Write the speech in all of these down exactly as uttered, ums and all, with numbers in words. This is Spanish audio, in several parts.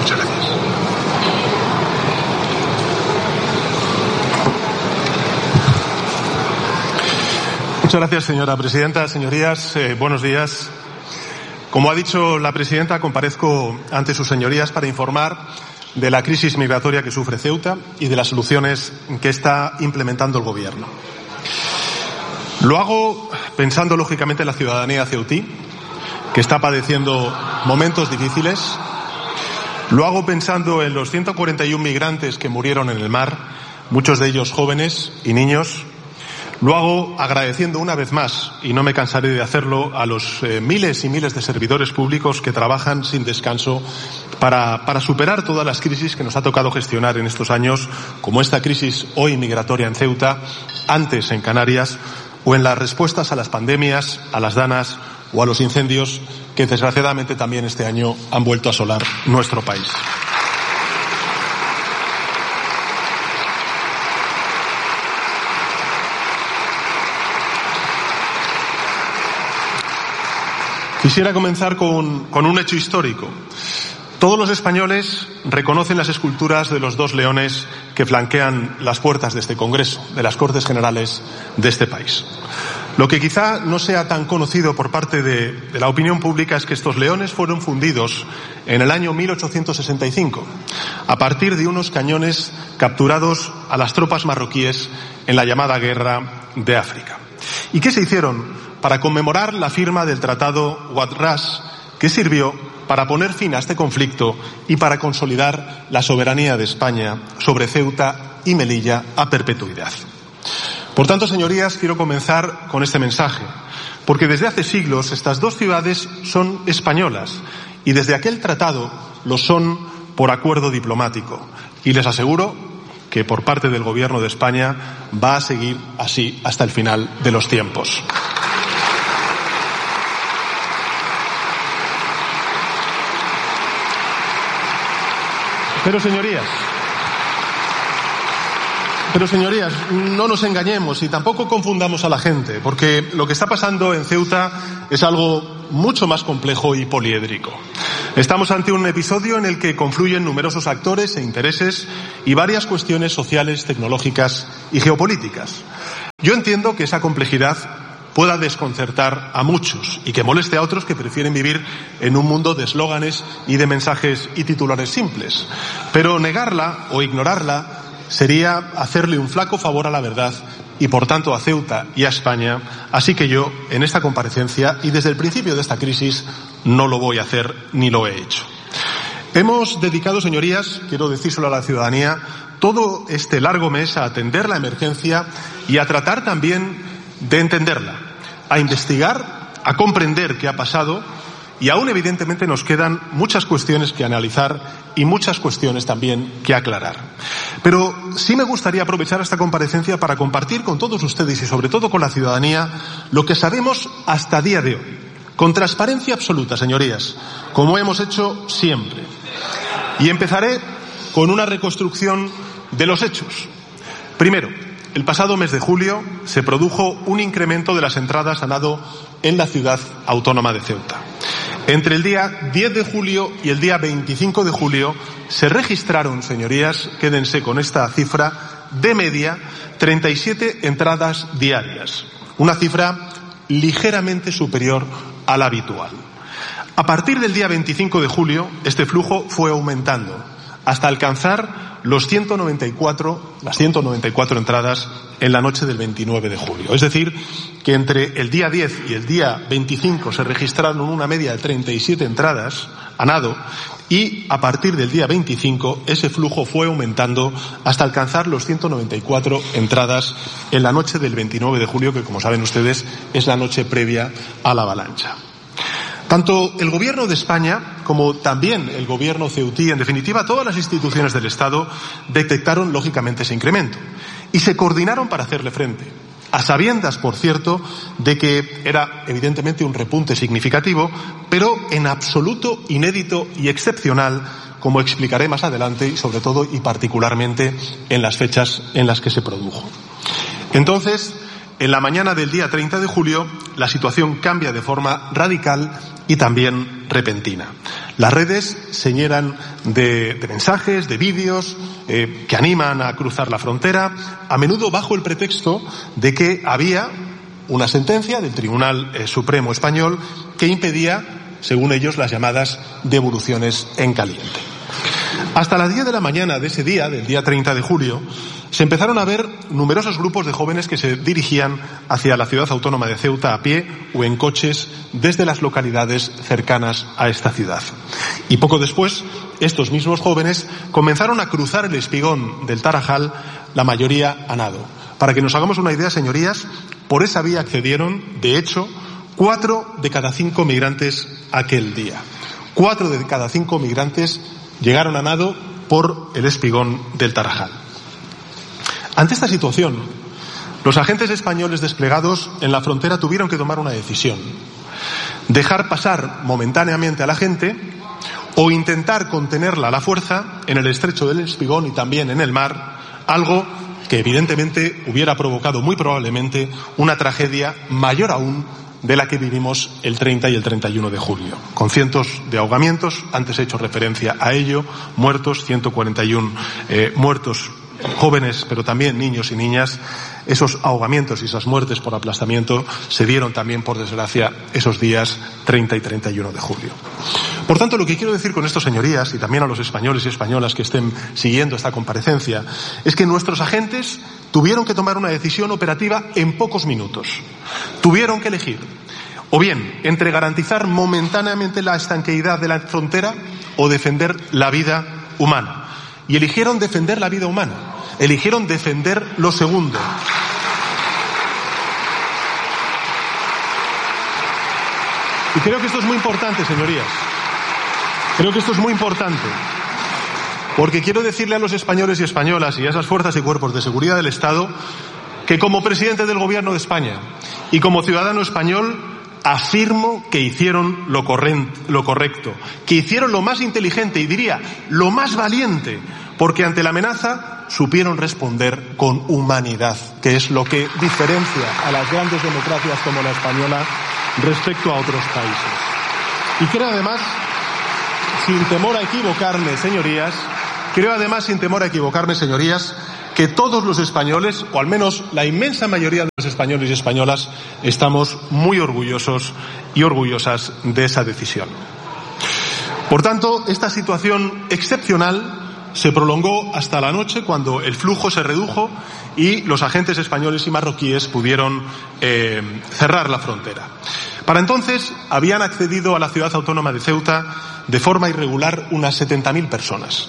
Muchas gracias. Muchas gracias, señora presidenta. Señorías, eh, buenos días. Como ha dicho la presidenta, comparezco ante sus señorías para informar de la crisis migratoria que sufre Ceuta y de las soluciones que está implementando el Gobierno. Lo hago pensando, lógicamente, en la ciudadanía ceutí, que está padeciendo momentos difíciles. Lo hago pensando en los ciento cuarenta y uno migrantes que murieron en el mar, muchos de ellos jóvenes y niños. Lo hago agradeciendo una vez más, y no me cansaré de hacerlo, a los eh, miles y miles de servidores públicos que trabajan sin descanso para, para superar todas las crisis que nos ha tocado gestionar en estos años, como esta crisis hoy migratoria en Ceuta, antes en Canarias, o en las respuestas a las pandemias, a las danas o a los incendios que desgraciadamente también este año han vuelto a asolar nuestro país. Quisiera comenzar con, con un hecho histórico. Todos los españoles reconocen las esculturas de los dos leones que flanquean las puertas de este Congreso, de las Cortes Generales de este país. Lo que quizá no sea tan conocido por parte de, de la opinión pública es que estos leones fueron fundidos en el año mil ochocientos sesenta y cinco, a partir de unos cañones capturados a las tropas marroquíes en la llamada Guerra de África. ¿Y qué se hicieron? Para conmemorar la firma del Tratado Wad Ras, que sirvió para poner fin a este conflicto y para consolidar la soberanía de España sobre Ceuta y Melilla a perpetuidad. Por tanto, señorías, quiero comenzar con este mensaje, porque desde hace siglos estas dos ciudades son españolas y desde aquel tratado lo son por acuerdo diplomático. Y les aseguro que por parte del Gobierno de España va a seguir así hasta el final de los tiempos. Pero señorías, pero señorías, no nos engañemos y tampoco confundamos a la gente, porque lo que está pasando en Ceuta es algo mucho más complejo y poliédrico. Estamos ante un episodio en el que confluyen numerosos actores e intereses y varias cuestiones sociales, tecnológicas y geopolíticas. Yo entiendo que esa complejidad pueda desconcertar a muchos y que moleste a otros que prefieren vivir en un mundo de eslóganes y de mensajes y titulares simples. Pero negarla o ignorarla sería hacerle un flaco favor a la verdad y, por tanto, a Ceuta y a España. Así que yo, en esta comparecencia y desde el principio de esta crisis, no lo voy a hacer ni lo he hecho. Hemos dedicado, señorías, quiero decírselo a la ciudadanía, todo este largo mes a atender la emergencia y a tratar también de entenderla, a investigar, a comprender qué ha pasado y aún evidentemente nos quedan muchas cuestiones que analizar y muchas cuestiones también que aclarar. Pero sí me gustaría aprovechar esta comparecencia para compartir con todos ustedes y sobre todo con la ciudadanía lo que sabemos hasta día de hoy, con transparencia absoluta, señorías, como hemos hecho siempre. Y empezaré con una reconstrucción de los hechos. Primero, el pasado mes de julio se produjo un incremento de las entradas a nado en la ciudad autónoma de Ceuta. Entre el día diez de julio y el día veinticinco de julio se registraron, señorías, quédense con esta cifra, de media treinta y siete entradas diarias, una cifra ligeramente superior a la habitual. A partir del día veinticinco de julio, este flujo fue aumentando hasta alcanzar los ciento noventa y cuatro, las ciento noventa y cuatro entradas en la noche del veintinueve de julio. Es decir, que entre el día diez y el día veinticinco se registraron una media de treinta y siete entradas a nado y a partir del día veinticinco ese flujo fue aumentando hasta alcanzar los ciento noventa y cuatro entradas en la noche del veintinueve de julio, que como saben ustedes es la noche previa a la avalancha. Tanto el Gobierno de España como también el Gobierno ceutí, en definitiva todas las instituciones del Estado, detectaron lógicamente ese incremento y se coordinaron para hacerle frente, a sabiendas, por cierto, de que era evidentemente un repunte significativo, pero en absoluto inédito y excepcional, como explicaré más adelante y sobre todo y particularmente en las fechas en las que se produjo. Entonces, en la mañana del día treinta de julio, la situación cambia de forma radical y también repentina. Las redes se llenan de, de mensajes, de vídeos eh, que animan a cruzar la frontera, a menudo bajo el pretexto de que había una sentencia del Tribunal eh, Supremo Español que impedía, según ellos, las llamadas devoluciones en caliente. Hasta las diez de la mañana de ese día, del día treinta de julio, se empezaron a ver numerosos grupos de jóvenes que se dirigían hacia la ciudad autónoma de Ceuta a pie o en coches desde las localidades cercanas a esta ciudad. Y poco después, estos mismos jóvenes comenzaron a cruzar el espigón del Tarajal, la mayoría a nado. Para que nos hagamos una idea, señorías, por esa vía accedieron, de hecho, cuatro de cada cinco migrantes aquel día. Cuatro de cada cinco migrantes llegaron a nado por el espigón del Tarajal. Ante esta situación, los agentes españoles desplegados en la frontera tuvieron que tomar una decisión: dejar pasar momentáneamente a la gente o intentar contenerla a la fuerza en el estrecho del espigón y también en el mar, algo que evidentemente hubiera provocado muy probablemente una tragedia mayor aún de la que vivimos el treinta y el treinta y uno de julio, con cientos de ahogamientos. Antes he hecho referencia a ello, muertos, ciento cuarenta y uno eh, muertos, jóvenes, pero también niños y niñas. Esos ahogamientos y esas muertes por aplastamiento se dieron también, por desgracia, esos días treinta y treinta y uno de julio. Por tanto, lo que quiero decir con esto, señorías, y también a los españoles y españolas que estén siguiendo esta comparecencia, es que nuestros agentes tuvieron que tomar una decisión operativa en pocos minutos. Tuvieron que elegir, o bien, entre garantizar momentáneamente la estanqueidad de la frontera o defender la vida humana. Y eligieron defender la vida humana. Eligieron defender lo segundo. Y creo que esto es muy importante, señorías. Creo que esto es muy importante. Porque quiero decirle a los españoles y españolas y a esas fuerzas y cuerpos de seguridad del Estado que, como presidente del Gobierno de España y como ciudadano español, afirmo que hicieron lo, correcto, lo correcto, que hicieron lo más inteligente y diría lo más valiente, porque ante la amenaza supieron responder con humanidad, que es lo que diferencia a las grandes democracias como la española respecto a otros países. Y creo además, sin temor a equivocarme, señorías, creo además, sin temor a equivocarme, señorías, que todos los españoles, o al menos la inmensa mayoría de los españoles y españolas, estamos muy orgullosos y orgullosas de esa decisión. Por tanto, esta situación excepcional se prolongó hasta la noche, cuando el flujo se redujo y los agentes españoles y marroquíes pudieron eh, cerrar la frontera. Para entonces habían accedido a la ciudad autónoma de Ceuta de forma irregular unas setenta mil personas.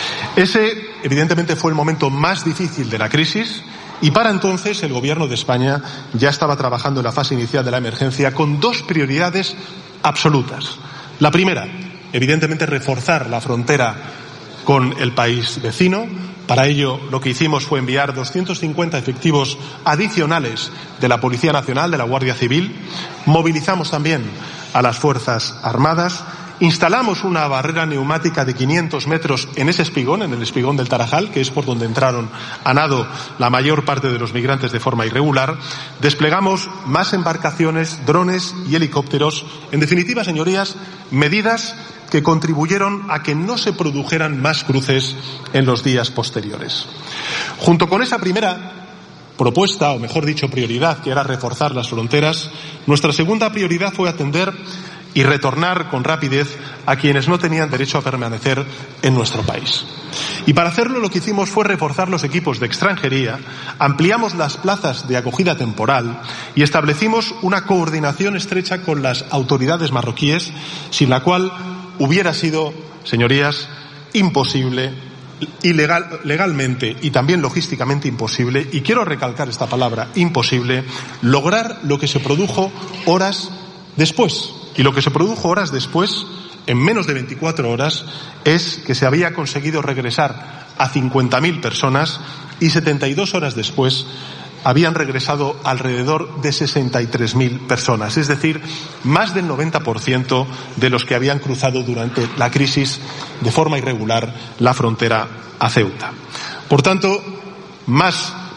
Ese, evidentemente, fue el momento más difícil de la crisis, y para entonces el Gobierno de España ya estaba trabajando en la fase inicial de la emergencia con dos prioridades absolutas. La primera, evidentemente, reforzar la frontera con el país vecino. Para ello, lo que hicimos fue enviar doscientos cincuenta efectivos adicionales de la Policía Nacional, de la Guardia Civil. Movilizamos también a las Fuerzas Armadas. Instalamos una barrera neumática de quinientos metros en ese espigón, en el espigón del Tarajal, que es por donde entraron a nado la mayor parte de los migrantes de forma irregular. Desplegamos más embarcaciones, drones y helicópteros. En definitiva, señorías, medidas que contribuyeron a que no se produjeran más cruces en los días posteriores. Junto con esa primera propuesta, o mejor dicho, prioridad, que era reforzar las fronteras, nuestra segunda prioridad fue atender y retornar con rapidez a quienes no tenían derecho a permanecer en nuestro país. Y para hacerlo, lo que hicimos fue reforzar los equipos de extranjería, ampliamos las plazas de acogida temporal y establecimos una coordinación estrecha con las autoridades marroquíes, sin la cual hubiera sido, señorías, imposible, ilegal, legalmente y también logísticamente imposible, y quiero recalcar esta palabra, imposible, lograr lo que se produjo horas después. Y lo que se produjo horas después, en menos de veinticuatro horas, es que se había conseguido regresar a cincuenta mil personas, y setenta y dos horas después habían regresado alrededor de sesenta y tres mil personas, es decir, más del noventa por ciento de los que habían cruzado durante la crisis de forma irregular la frontera a Ceuta. Por tanto, más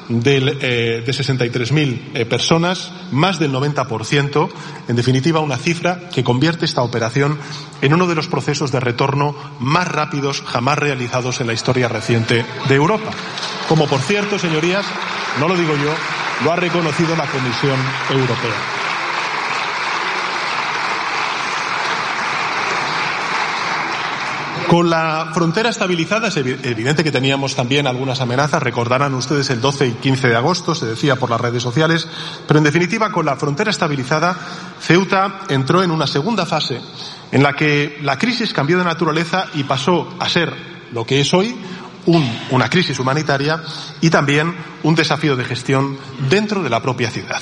del, eh, de sesenta y tres mil eh, personas, más del noventa por ciento, en definitiva una cifra que convierte esta operación en uno de los procesos de retorno más rápidos jamás realizados en la historia reciente de Europa. Como por cierto, señorías, no lo digo yo, lo ha reconocido la Comisión Europea. Con la frontera estabilizada es evidente que teníamos también algunas amenazas. Recordarán ustedes el doce y quince de agosto, se decía por las redes sociales, pero en definitiva con la frontera estabilizada Ceuta entró en una segunda fase en la que la crisis cambió de naturaleza y pasó a ser lo que es hoy un, una crisis humanitaria y también un desafío de gestión dentro de la propia ciudad.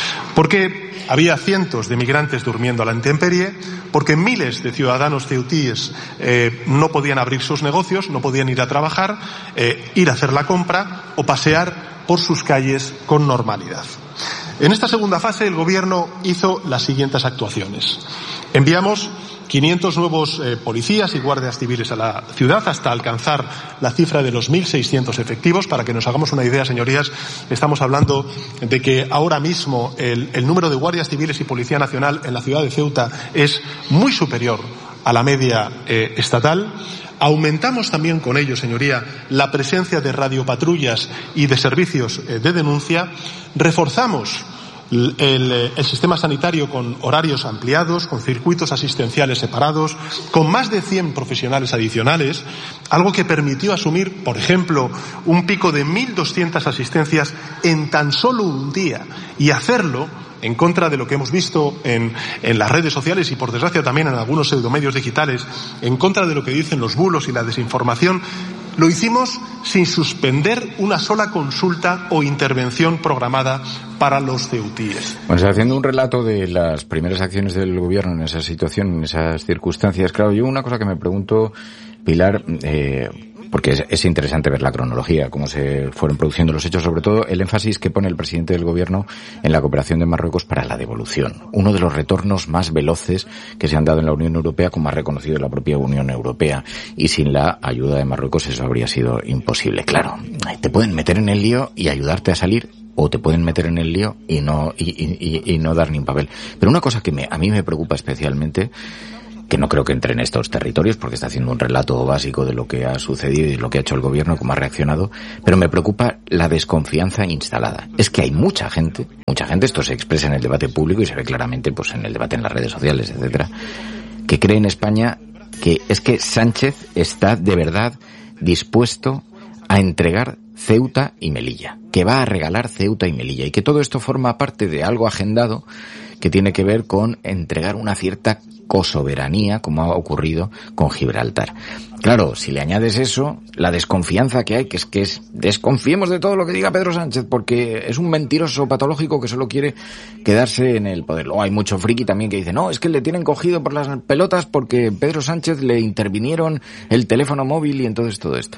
Porque había cientos de migrantes durmiendo a la intemperie, porque miles de ciudadanos ceutíes eh, no podían abrir sus negocios, no podían ir a trabajar, eh, ir a hacer la compra o pasear por sus calles con normalidad. En esta segunda fase el Gobierno hizo las siguientes actuaciones. Enviamos quinientos nuevos eh, policías y guardias civiles a la ciudad hasta alcanzar la cifra de los mil seiscientos efectivos. Para que nos hagamos una idea, señorías, estamos hablando de que ahora mismo el, el número de guardias civiles y Policía Nacional en la ciudad de Ceuta es muy superior a la media eh, estatal. Aumentamos también con ello, señoría, la presencia de radiopatrullas y de servicios eh, de denuncia. Reforzamos El, el, el sistema sanitario con horarios ampliados, con circuitos asistenciales separados, con más de cien profesionales adicionales, algo que permitió asumir, por ejemplo, un pico de mil doscientas asistencias en tan solo un día y hacerlo en contra de lo que hemos visto en, en las redes sociales y, por desgracia, también en algunos pseudomedios digitales, en contra de lo que dicen los bulos y la desinformación. Lo hicimos sin suspender una sola consulta o intervención programada para los ceutíes. Bueno, haciendo un relato de las primeras acciones del Gobierno en esa situación, en esas circunstancias, claro, yo una cosa que me pregunto, Pilar, eh, porque es, es interesante ver la cronología, cómo se fueron produciendo los hechos, sobre todo el énfasis que pone el presidente del Gobierno en la cooperación de Marruecos para la devolución. Uno de los retornos más veloces que se han dado en la Unión Europea, como ha reconocido la propia Unión Europea. Y sin la ayuda de Marruecos eso habría sido imposible. Claro, te pueden meter en el lío y ayudarte a salir, o te pueden meter en el lío y no y, y, y no dar ni un papel. Pero una cosa que me, a mí me preocupa especialmente, que no creo que entre en estos territorios, porque está haciendo un relato básico de lo que ha sucedido y lo que ha hecho el Gobierno, cómo ha reaccionado, pero me preocupa la desconfianza instalada. Es que hay mucha gente, mucha gente, esto se expresa en el debate público y se ve claramente pues en el debate en las redes sociales, etcétera, que cree en España que es que Sánchez está de verdad dispuesto a entregar Ceuta y Melilla, que va a regalar Ceuta y Melilla, y que todo esto forma parte de algo agendado que tiene que ver con entregar una cierta cosoberanía, como ha ocurrido con Gibraltar. Claro, si le añades eso, la desconfianza que hay, que es que es desconfiemos de todo lo que diga Pedro Sánchez, porque es un mentiroso patológico que solo quiere quedarse en el poder. Luego hay mucho friki también que dice, no, es que le tienen cogido por las pelotas porque Pedro Sánchez le intervinieron el teléfono móvil y entonces todo esto.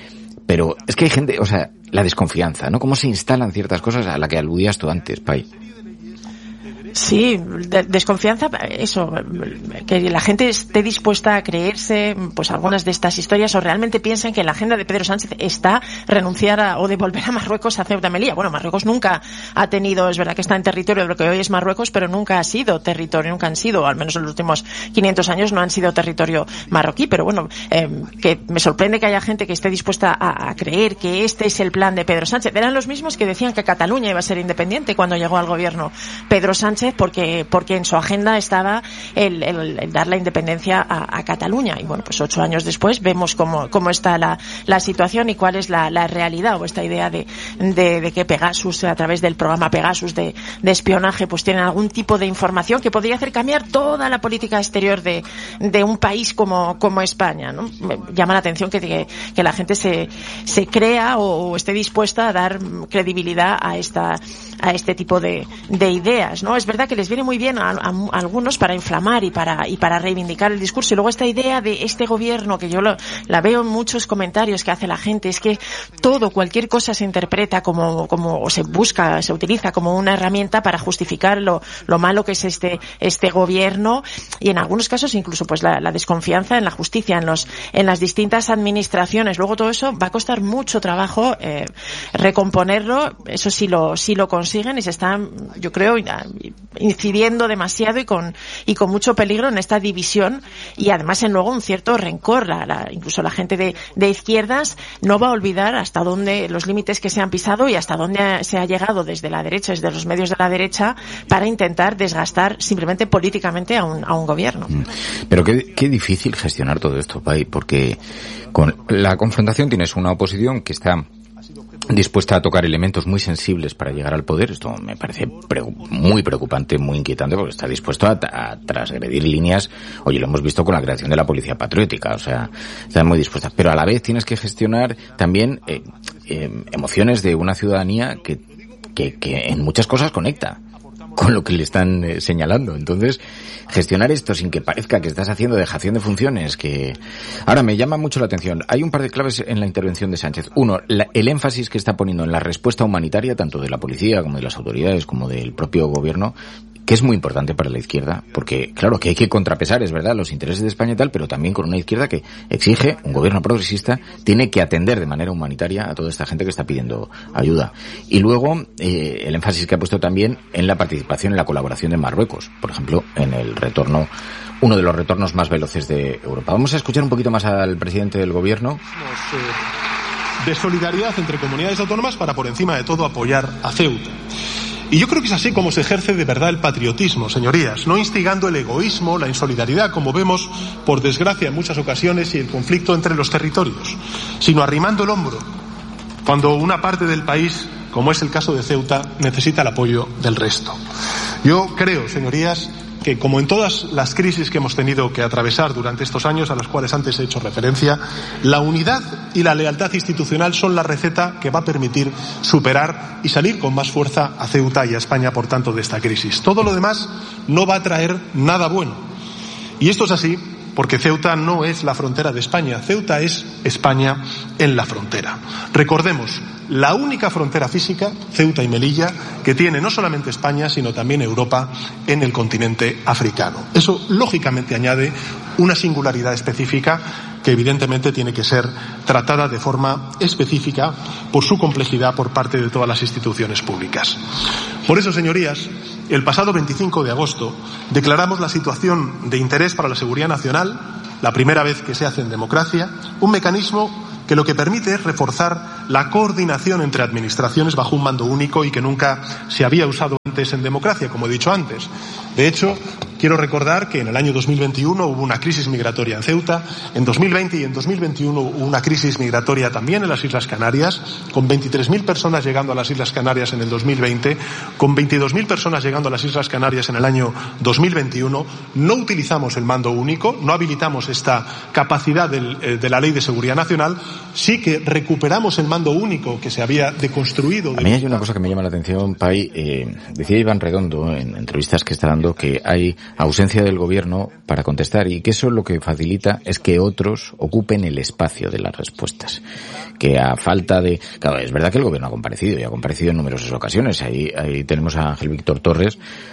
Pero es que hay gente, o sea, la desconfianza, ¿no? Cómo se instalan ciertas cosas a la que aludías tú antes, Pai. Sí, de, desconfianza, eso, que la gente esté dispuesta a creerse pues algunas de estas historias o realmente piensen que en la agenda de Pedro Sánchez está renunciar a, o devolver a Marruecos a Ceuta y Melilla. Bueno, Marruecos nunca ha tenido, es verdad que está en territorio de lo que hoy es Marruecos, pero nunca ha sido territorio, nunca han sido, al menos en los últimos quinientos años no han sido territorio marroquí, pero bueno, eh, que me sorprende que haya gente que esté dispuesta a, a creer que este es el plan de Pedro Sánchez. Eran los mismos que decían que Cataluña iba a ser independiente cuando llegó al gobierno Pedro Sánchez, porque porque en su agenda estaba el, el, el dar la independencia a, a Cataluña. Y bueno, pues ocho años después vemos cómo, cómo está la, la situación y cuál es la, la realidad, o esta idea de, de, de que Pegasus, a través del programa Pegasus de, de espionaje, pues tienen algún tipo de información que podría hacer cambiar toda la política exterior de, de un país como, como España, ¿no? Me llama la atención que, que, que la gente se, se crea o, o esté dispuesta a dar credibilidad a esta, a este tipo de, de ideas, ¿no? Es verdad que les viene muy bien a, a, a algunos para inflamar y para y para reivindicar el discurso. Y luego esta idea de este gobierno, que yo lo, la veo en muchos comentarios que hace la gente, es que todo, cualquier cosa se interpreta como, como o se busca, se utiliza como una herramienta para justificar lo, lo malo que es este este gobierno, y en algunos casos incluso pues la, la desconfianza en la justicia, en los en las distintas administraciones. Luego todo eso va a costar mucho trabajo eh, recomponerlo. Eso sí lo sí lo consiguen, y se están, yo creo, incidiendo demasiado y con y con mucho peligro en esta división, y además en luego un cierto rencor. La, la, incluso la gente de, de izquierdas no va a olvidar hasta dónde los límites que se han pisado y hasta dónde se ha llegado desde la derecha, desde los medios de la derecha, para intentar desgastar simplemente políticamente a un, a un gobierno. Pero qué, qué difícil gestionar todo esto, Pai, porque con la confrontación tienes una oposición que está dispuesta a tocar elementos muy sensibles para llegar al poder. Esto me parece pre- muy preocupante, muy inquietante, porque está dispuesto a, a transgredir líneas. Oye, lo hemos visto con la creación de la policía patriótica, o sea, está muy dispuesta. Pero a la vez tienes que gestionar también eh, eh, emociones de una ciudadanía que, que, que en muchas cosas conecta con lo que le están eh, señalando. Entonces, gestionar esto sin que parezca que estás haciendo dejación de funciones, que ahora me llama mucho la atención. Hay un par de claves en la intervención de Sánchez. Uno, la, el énfasis que está poniendo en la respuesta humanitaria, tanto de la policía como de las autoridades, como del propio gobierno, que es muy importante para la izquierda, porque claro que hay que contrapesar, es verdad, los intereses de España y tal, pero también con una izquierda que exige, un gobierno progresista, tiene que atender de manera humanitaria a toda esta gente que está pidiendo ayuda. Y luego, eh, el énfasis que ha puesto también en la participación, en la colaboración de Marruecos, por ejemplo, en el retorno, uno de los retornos más veloces de Europa. Vamos a escuchar un poquito más al presidente del gobierno. De solidaridad entre comunidades autónomas para, por encima de todo, apoyar a Ceuta. Y yo creo que es así como se ejerce de verdad el patriotismo, señorías, no instigando el egoísmo, la insolidaridad, como vemos, por desgracia, en muchas ocasiones, y el conflicto entre los territorios, sino arrimando el hombro cuando una parte del país, como es el caso de Ceuta, necesita el apoyo del resto. Yo creo, señorías, que como en todas las crisis que hemos tenido que atravesar durante estos años, a las cuales antes he hecho referencia, la unidad y la lealtad institucional son la receta que va a permitir superar y salir con más fuerza a Ceuta y a España, por tanto, de esta crisis. Todo lo demás no va a traer nada bueno. Y esto es así porque Ceuta no es la frontera de España. Ceuta es España en la frontera. Recordemos, la única frontera física, Ceuta y Melilla, que tiene no solamente España, sino también Europa en el continente africano. Eso, lógicamente, añade una singularidad específica que evidentemente tiene que ser tratada de forma específica por su complejidad por parte de todas las instituciones públicas. Por eso, señorías, el pasado veinticinco de agosto declaramos la situación de interés para la seguridad nacional, la primera vez que se hace en democracia, un mecanismo que lo que permite es reforzar la coordinación entre administraciones bajo un mando único y que nunca se había usado antes en democracia, como he dicho antes. De hecho, quiero recordar que en el año dos mil veintiuno hubo una crisis migratoria en Ceuta, en dos mil veinte y en dos mil veintiuno hubo una crisis migratoria también en las Islas Canarias, con veintitrés mil personas llegando a las Islas Canarias en el dos mil veinte, con veintidós mil personas llegando a las Islas Canarias en el año dos mil veintiuno. No utilizamos el mando único, no habilitamos esta capacidad del, eh, de la Ley de Seguridad Nacional, sí que recuperamos el mando único que se había deconstruido. A mí hay una cosa que me llama la atención, Pai. Eh, decía Iván Redondo en entrevistas que está dando que hay ausencia del gobierno para contestar y que eso lo que facilita es que otros ocupen el espacio de las respuestas. Que a falta de... Claro, es verdad que el gobierno ha comparecido y ha comparecido en numerosas ocasiones. Ahí, ahí tenemos a Ángel Víctor Torres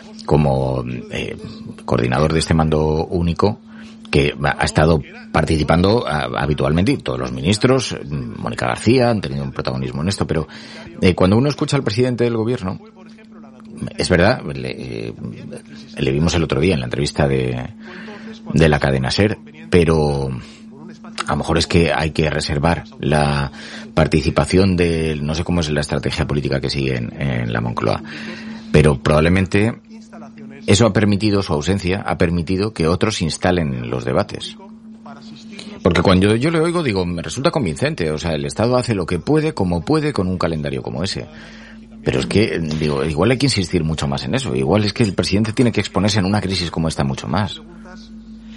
como eh, coordinador de este mando único, que ha estado participando uh, habitualmente, y todos los ministros, Mónica García, han tenido un protagonismo en esto, pero eh, cuando uno escucha al presidente del gobierno, es verdad, le, eh, le vimos el otro día en la entrevista de, de la cadena SER, pero a lo mejor es que hay que reservar la participación de, no sé cómo es la estrategia política que sigue en, en la Moncloa, pero probablemente eso ha permitido, su ausencia, ha permitido que otros instalen los debates. Porque cuando yo, yo le oigo, digo, me resulta convincente. O sea, el Estado hace lo que puede, como puede, con un calendario como ese. Pero es que, digo, igual hay que insistir mucho más en eso. Igual es que el presidente tiene que exponerse en una crisis como esta mucho más.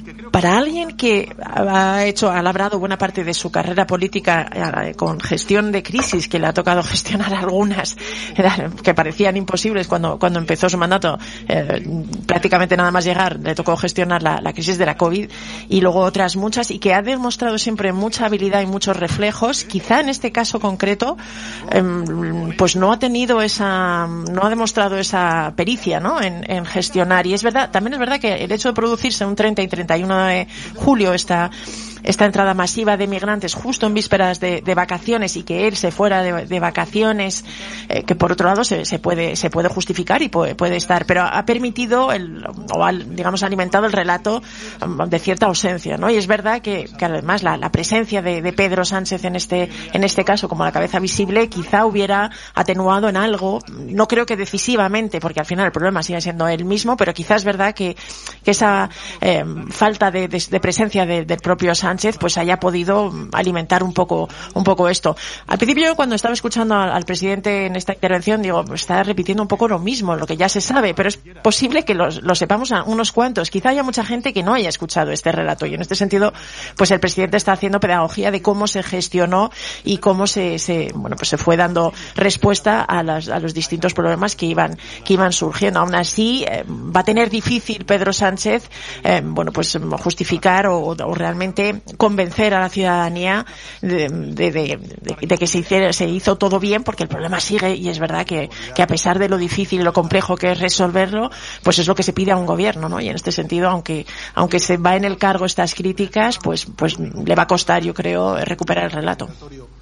para alguien que ha hecho, ha labrado buena parte de su carrera política eh, con gestión de crisis, que le ha tocado gestionar algunas eh, que parecían imposibles cuando cuando empezó su mandato, eh, prácticamente nada más llegar le tocó gestionar la, la crisis de la COVID y luego otras muchas, y que ha demostrado siempre mucha habilidad y muchos reflejos. Quizá en este caso concreto eh, pues no ha tenido esa, no ha demostrado esa pericia, ¿no?, en, en gestionar. Y es verdad, también es verdad que el hecho de producirse un treinta y treinta y uno de julio esta esta entrada masiva de migrantes justo en vísperas de, de vacaciones, y que él se fuera de, de vacaciones, eh, que por otro lado se, se puede se puede justificar y puede, puede estar, pero ha permitido el, o ha, digamos, alimentado el relato de cierta ausencia, ¿no? Y es verdad que, que además la, la presencia de, de Pedro Sánchez en este en este caso como la cabeza visible quizá hubiera atenuado en algo, no creo que decisivamente, porque al final el problema sigue siendo el mismo, pero quizás es verdad que, que esa eh, falta de, de, de presencia de, del propio Sánchez pues haya podido alimentar un poco un poco esto. Al principio, cuando estaba escuchando al, al presidente en esta intervención, digo, pues está repitiendo un poco lo mismo, lo que ya se sabe, pero es posible que los, lo sepamos a unos cuantos. Quizá haya mucha gente que no haya escuchado este relato, y en este sentido, pues el presidente está haciendo pedagogía de cómo se gestionó y cómo se, se bueno, pues se fue dando respuesta a, las, a los distintos problemas que iban que iban surgiendo. Aún así, eh, va a tener difícil Pedro Sánchez, eh, bueno, pues justificar o, o realmente convencer a la ciudadanía de, de, de, de, de que se hiciera, se hizo todo bien, porque el problema sigue, y es verdad que, que a pesar de lo difícil y lo complejo que es resolverlo, pues es lo que se pide a un gobierno, ¿no? Y en este sentido, aunque aunque se va en el cargo estas críticas, pues pues le va a costar, yo creo, recuperar el relato.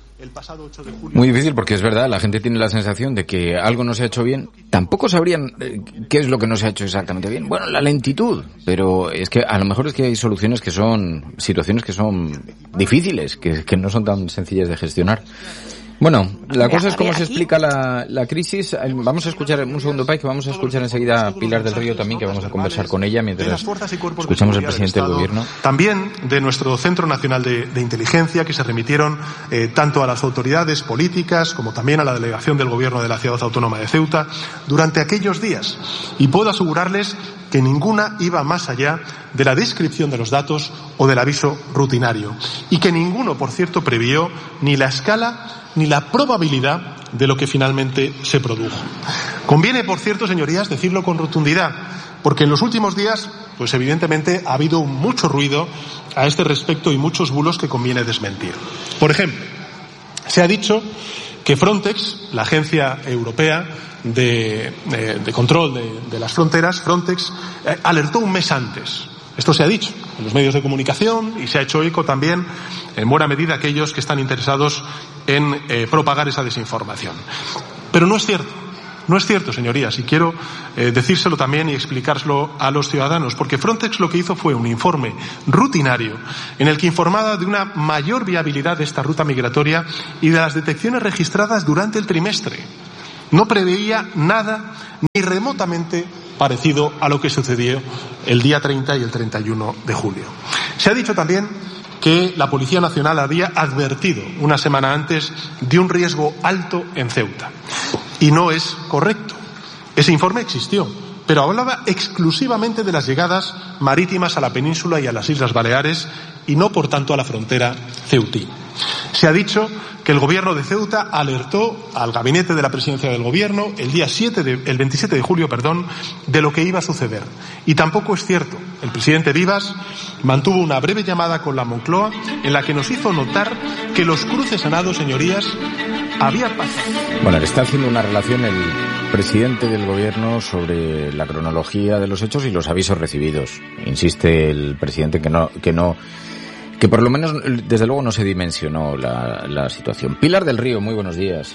Muy difícil, porque es verdad, la gente tiene la sensación de que algo no se ha hecho bien. Tampoco sabrían eh, qué es lo que no se ha hecho exactamente bien. Bueno, la lentitud, pero es que a lo mejor es que hay soluciones que son, situaciones que son difíciles, que, que no son tan sencillas de gestionar. Bueno, la cosa es cómo se explica la, la crisis. Vamos a escuchar un segundo, Pai, que vamos a escuchar enseguida a Pilar del Río también, que vamos a conversar con ella mientras escuchamos al presidente del Gobierno. También de nuestro Centro Nacional de, de Inteligencia, que se remitieron eh, tanto a las autoridades políticas como también a la delegación del Gobierno de la Ciudad Autónoma de Ceuta durante aquellos días. Y puedo asegurarles que ninguna iba más allá de la descripción de los datos o del aviso rutinario. Y que ninguno, por cierto, previó ni la escala ni la probabilidad de lo que finalmente se produjo. Conviene, por cierto, señorías, decirlo con rotundidad, porque en los últimos días, pues evidentemente ha habido mucho ruido a este respecto y muchos bulos que conviene desmentir. Por ejemplo, se ha dicho que Frontex, la agencia europea de, de, de control de, de las fronteras, Frontex, eh, alertó un mes antes. Esto se ha dicho en los medios de comunicación y se ha hecho eco también, en buena medida, aquellos que están interesados en eh, propagar esa desinformación. Pero no es cierto. No es cierto, señorías, y quiero eh, decírselo también y explicárselo a los ciudadanos, porque Frontex lo que hizo fue un informe rutinario en el que informaba de una mayor viabilidad de esta ruta migratoria y de las detecciones registradas durante el trimestre. No preveía nada ni remotamente parecido a lo que sucedió el día treinta y el treinta y uno de julio. Se ha dicho también que la Policía Nacional había advertido una semana antes de un riesgo alto en Ceuta. Y no es correcto. Ese informe existió, pero hablaba exclusivamente de las llegadas marítimas a la península y a las Islas Baleares y no, por tanto, a la frontera ceutí. Se ha dicho que el Gobierno de Ceuta alertó al gabinete de la Presidencia del Gobierno el día siete de, el veintisiete de julio, perdón, de lo que iba a suceder. Y tampoco es cierto. El presidente Vivas mantuvo una breve llamada con la Moncloa en la que nos hizo notar que los cruces a nado, señorías, había pasado. Bueno, le está haciendo una relación el presidente del Gobierno sobre la cronología de los hechos y los avisos recibidos. Insiste el presidente que no, que no, que por lo menos, desde luego, no se dimensionó la, la situación. Pilar del Río, muy buenos días.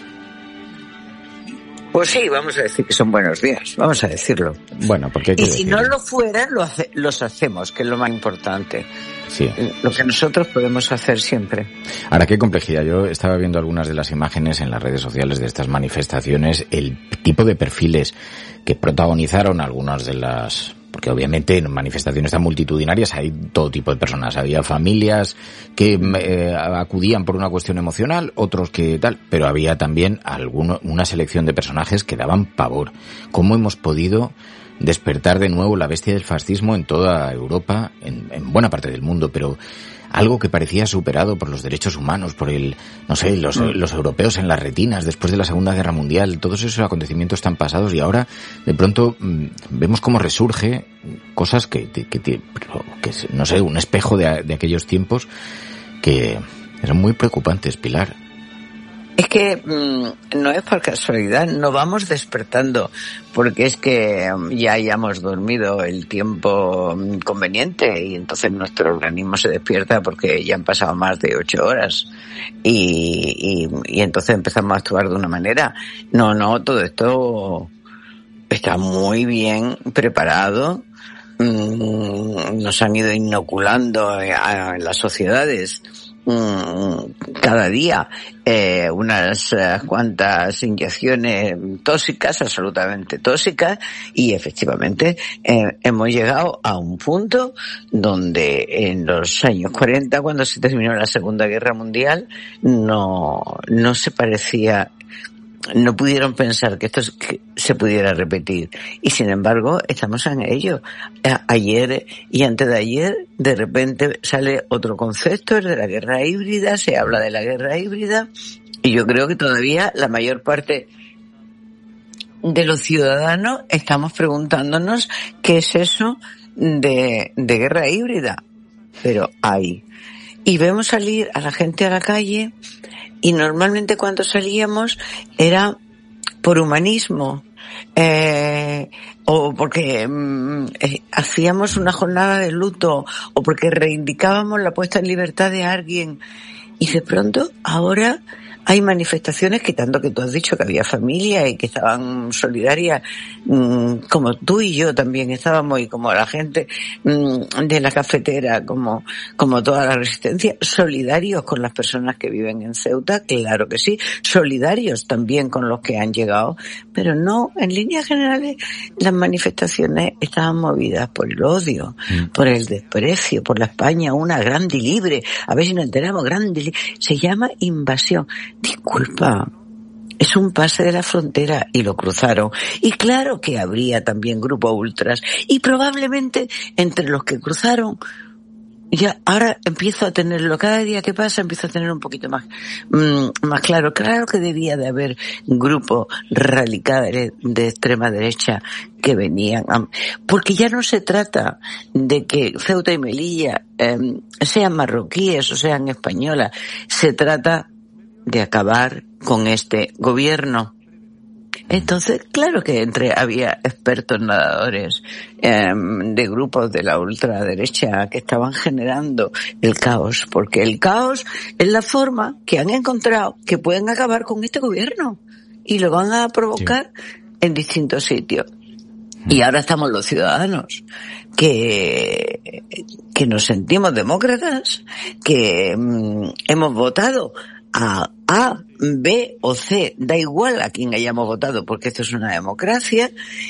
Pues sí, vamos a decir que son buenos días, vamos a decirlo. Bueno, porque hay que y si decirlo. no lo fueran, lo hace, los hacemos, que es lo más importante. Sí. Lo que nosotros podemos hacer siempre. Ahora, qué complejidad. Yo estaba viendo algunas de las imágenes en las redes sociales de estas manifestaciones, el tipo de perfiles que protagonizaron algunas de las... Porque obviamente en manifestaciones tan multitudinarias hay todo tipo de personas. Había familias que eh, acudían por una cuestión emocional, otros que tal, pero había también alguno, una selección de personajes que daban pavor. ¿Cómo hemos podido despertar de nuevo la bestia del fascismo en toda Europa, en, en buena parte del mundo, pero algo que parecía superado por los derechos humanos, por el, no sé, los, mm. los europeos en las retinas después de la Segunda Guerra Mundial, todos esos acontecimientos están pasados y ahora de pronto mmm, vemos cómo resurge cosas que, que, que, que no sé, un espejo de, de aquellos tiempos que eran muy preocupantes, Pilar. Es que mmm, no es por casualidad, no vamos despertando porque es que ya hayamos dormido el tiempo conveniente y entonces nuestro organismo se despierta porque ya han pasado más de ocho horas y, y, y entonces empezamos a actuar de una manera. No, no, todo esto está muy bien preparado, mmm, nos han ido inoculando en las sociedades cada día eh, unas eh, cuantas inyecciones tóxicas, absolutamente tóxicas, y efectivamente eh, hemos llegado a un punto donde en los años cuarenta, cuando se terminó la Segunda Guerra Mundial, no, no se parecía, no pudieron pensar que esto se pudiera repetir. Y sin embargo, estamos en ello. Ayer y antes de ayer, de repente sale otro concepto, el de la guerra híbrida, se habla de la guerra híbrida, y yo creo que todavía la mayor parte de los ciudadanos estamos preguntándonos qué es eso de, de guerra híbrida. Pero hay. Y vemos salir a la gente a la calle, y normalmente cuando salíamos era por humanismo, eh, o porque mm, eh, hacíamos una jornada de luto, o porque reivindicábamos la puesta en libertad de alguien. Y de pronto ahora hay manifestaciones, quitando que tú has dicho que había familia y que estaban solidarias, mmm, como tú y yo también estábamos, y como la gente mmm, de la cafetera, como, como toda la resistencia, solidarios con las personas que viven en Ceuta, claro que sí, solidarios también con los que han llegado, pero no, en líneas generales, las manifestaciones estaban movidas por el odio, mm. por el desprecio, por la España una grande y libre, a ver si nos enteramos, grande y libre, se llama invasión. Disculpa, es un pase de la frontera y lo cruzaron. Y claro que habría también grupos ultras. Y probablemente entre los que cruzaron, ya ahora empiezo a tenerlo, cada día que pasa empiezo a tener un poquito más, mmm, más claro. Claro que debía de haber grupos radicales de extrema derecha que venían a, porque ya no se trata de que Ceuta y Melilla eh, sean marroquíes o sean españolas, se trata de acabar con este gobierno. Entonces, claro que entre había expertos nadadores eh, de grupos de la ultraderecha que estaban generando el caos, porque el caos es la forma que han encontrado que pueden acabar con este gobierno y lo van a provocar sí. en distintos sitios. Y ahora estamos los ciudadanos que que nos sentimos demócratas, que mm, hemos votado a A, B o C, da igual a quien hayamos votado porque esto es una democracia,